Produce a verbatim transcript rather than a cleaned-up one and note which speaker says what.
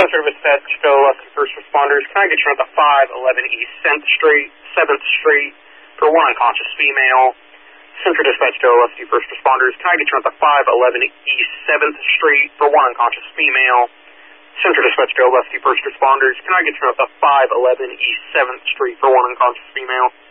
Speaker 1: Service Dispatch, Philadelphia First Responders. Can I get you at the five eleven East seventh Street, seventh Street for one unconscious female? Central Dispatch, Philadelphia First Responders. Can I get you at the five eleven East seventh Street for one unconscious female? Central Dispatch, Philadelphia First Responders. Can I get you at the five eleven East seventh Street for one unconscious female?